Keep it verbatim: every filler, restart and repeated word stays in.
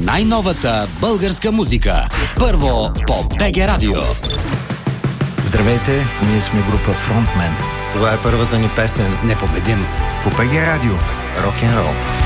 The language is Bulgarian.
най-новата българска музика. Първо по БГ Радио. Здравейте, ние сме група Frontman. Това е първата ни песен Непобедим по БГ Радио. Рок-н-рол.